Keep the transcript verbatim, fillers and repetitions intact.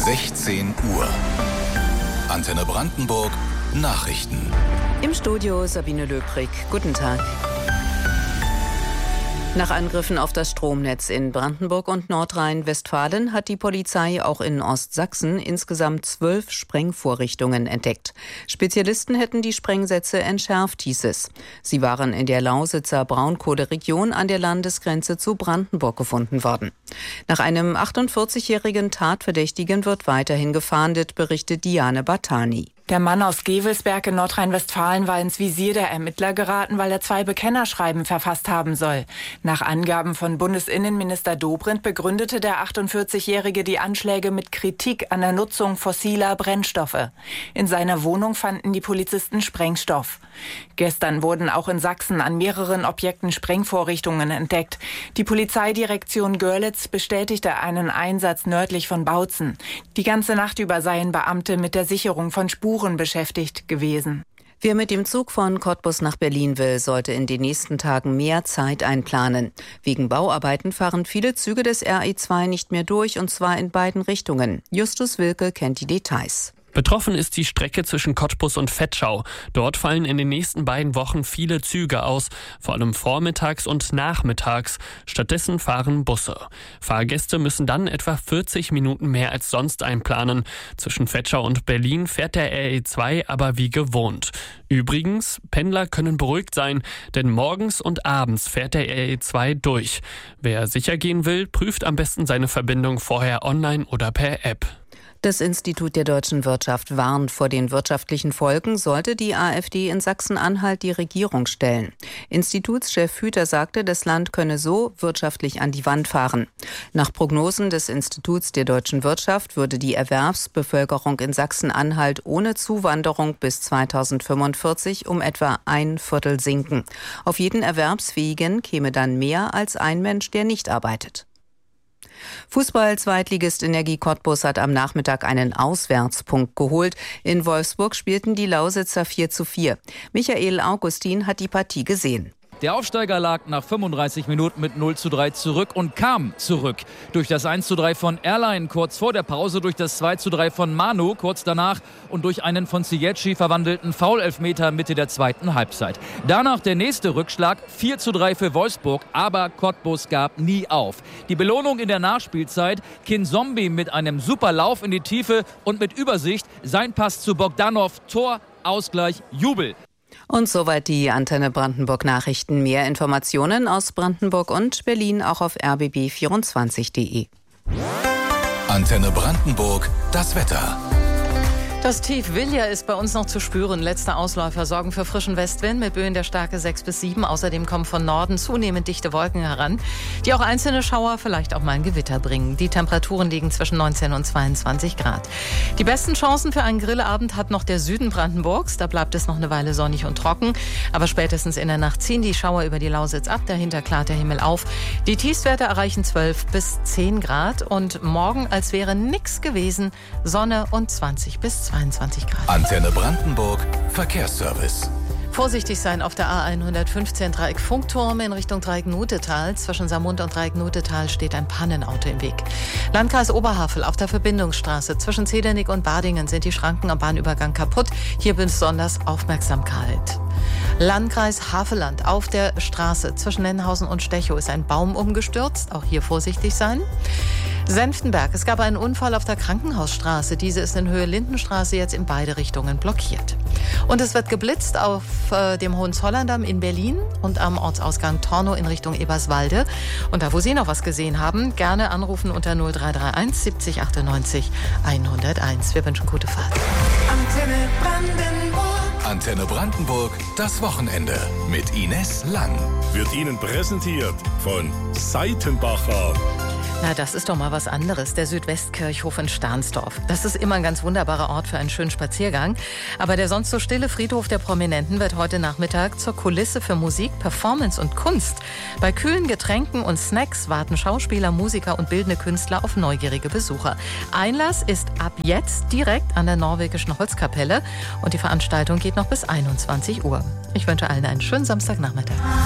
sechzehn Uhr. Antenne Brandenburg Nachrichten. Im Studio Sabine Löbrig. Guten Tag. Nach Angriffen auf das Stromnetz in Brandenburg und Nordrhein-Westfalen hat die Polizei auch in Ostsachsen insgesamt zwölf Sprengvorrichtungen entdeckt. Spezialisten hätten die Sprengsätze entschärft, hieß es. Sie waren in der Lausitzer Braunkohleregion an der Landesgrenze zu Brandenburg gefunden worden. Nach einem achtundvierzigjährigen Tatverdächtigen wird weiterhin gefahndet, berichtet Diane Bartani. Der Mann aus Gevelsberg in Nordrhein-Westfalen war ins Visier der Ermittler geraten, weil er zwei Bekennerschreiben verfasst haben soll. Nach Angaben von Bundesinnenminister Dobrindt begründete der achtundvierzigjährige die Anschläge mit Kritik an der Nutzung fossiler Brennstoffe. In seiner Wohnung fanden die Polizisten Sprengstoff. Gestern wurden auch in Sachsen an mehreren Objekten Sprengvorrichtungen entdeckt. Die Polizeidirektion Görlitz bestätigte einen Einsatz nördlich von Bautzen. Die ganze Nacht über seien Beamte mit der Sicherung von Spuren beschäftigt gewesen. Wer mit dem Zug von Cottbus nach Berlin will, sollte in den nächsten Tagen mehr Zeit einplanen. Wegen Bauarbeiten fahren viele Züge des R E zwei nicht mehr durch, und zwar in beiden Richtungen. Justus Wilke kennt die Details. Betroffen ist die Strecke zwischen Cottbus und Vetschau. Dort fallen in den nächsten beiden Wochen viele Züge aus, vor allem vormittags und nachmittags. Stattdessen fahren Busse. Fahrgäste müssen dann etwa vierzig Minuten mehr als sonst einplanen. Zwischen Vetschau und Berlin fährt der R E zwei aber wie gewohnt. Übrigens, Pendler können beruhigt sein, denn morgens und abends fährt der R E zwei durch. Wer sicher gehen will, prüft am besten seine Verbindung vorher online oder per App. Das Institut der deutschen Wirtschaft warnt vor den wirtschaftlichen Folgen, sollte die AfD in Sachsen-Anhalt die Regierung stellen. Institutschef Hüter sagte, das Land könne so wirtschaftlich an die Wand fahren. Nach Prognosen des Instituts der deutschen Wirtschaft würde die Erwerbsbevölkerung in Sachsen-Anhalt ohne Zuwanderung bis zweitausendfünfundvierzig um etwa ein Viertel sinken. Auf jeden Erwerbsfähigen käme dann mehr als ein Mensch, der nicht arbeitet. Fußball-Zweitligist Energie Cottbus hat am Nachmittag einen Auswärtspunkt geholt. In Wolfsburg spielten die Lausitzer vier zu vier. Michael Augustin hat die Partie gesehen. Der Aufsteiger lag nach fünfunddreißig Minuten mit null zu drei zurück und kam zurück. Durch das eins zu drei von Erlein kurz vor der Pause, durch das zwei zu drei von Manu kurz danach und durch einen von Ziyech verwandelten Foul-Elfmeter Mitte der zweiten Halbzeit. Danach der nächste Rückschlag, vier zu drei für Wolfsburg, aber Cottbus gab nie auf. Die Belohnung in der Nachspielzeit, Kinzombie mit einem super Lauf in die Tiefe und mit Übersicht, sein Pass zu Bogdanov, Tor, Ausgleich, Jubel. Und soweit die Antenne Brandenburg Nachrichten. Mehr Informationen aus Brandenburg und Berlin auch auf r b b vierundzwanzig punkt d e. Antenne Brandenburg, das Wetter. Das Tief Vilja ist bei uns noch zu spüren. Letzte Ausläufer sorgen für frischen Westwind mit Böen der Stärke sechs bis sieben. Außerdem kommen von Norden zunehmend dichte Wolken heran, die auch einzelne Schauer, vielleicht auch mal ein Gewitter bringen. Die Temperaturen liegen zwischen neunzehn und zweiundzwanzig Grad. Die besten Chancen für einen Grillabend hat noch der Süden Brandenburgs. Da bleibt es noch eine Weile sonnig und trocken. Aber spätestens in der Nacht ziehen die Schauer über die Lausitz ab. Dahinter klart der Himmel auf. Die Tiefstwerte erreichen zwölf bis zehn Grad. Und morgen, als wäre nichts gewesen, Sonne und zwanzig bis zweiundzwanzig Grad. Antenne Brandenburg, Verkehrsservice. Vorsichtig sein auf der A hundertfünfzehn Dreieck Funkturm in Richtung Dreieck-Nutetal. Zwischen Samund und Dreieck-Nutetal steht ein Pannenauto im Weg. Landkreis Oberhavel auf der Verbindungsstraße zwischen Zedernick und Badingen sind die Schranken am Bahnübergang kaputt. Hier besonders Aufmerksamkeit. Landkreis Havelland auf der Straße zwischen Nennhausen und Stechow ist ein Baum umgestürzt. Auch hier vorsichtig sein. Senftenberg, es gab einen Unfall auf der Krankenhausstraße. Diese ist in Höhe Lindenstraße jetzt in beide Richtungen blockiert. Und es wird geblitzt auf äh, dem Hohenzollerndamm in Berlin und am Ortsausgang Tornow in Richtung Eberswalde. Und da, wo Sie noch was gesehen haben, gerne anrufen unter null drei drei eins siebzig achtundneunzig hunderteins. Wir wünschen gute Fahrt. Antenne Brandenburg. Antenne Brandenburg, das Wochenende mit Ines Lang. Wird Ihnen präsentiert von Seitenbacher. Na, das ist doch mal was anderes, der Südwestkirchhof in Stahnsdorf. Das ist immer ein ganz wunderbarer Ort für einen schönen Spaziergang. Aber der sonst so stille Friedhof der Prominenten wird heute Nachmittag zur Kulisse für Musik, Performance und Kunst. Bei kühlen Getränken und Snacks warten Schauspieler, Musiker und bildende Künstler auf neugierige Besucher. Einlass ist ab jetzt direkt an der norwegischen Holzkapelle und die Veranstaltung geht noch bis einundzwanzig Uhr. Ich wünsche allen einen schönen Samstagnachmittag.